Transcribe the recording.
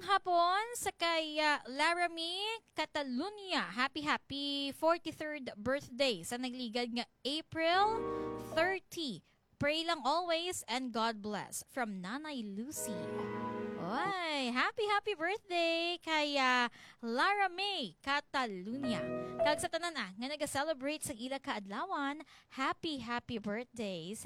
Magandang hapon sa kay Laramie Catalunya. Happy 43rd birthday sa nagligad nga April 30. Pray lang always and God bless. From Nanay Lucy. Oy, happy birthday kay Laramie Catalunya. Kag sa tanan nga naga-celebrate sa ila kaadlawan, happy birthday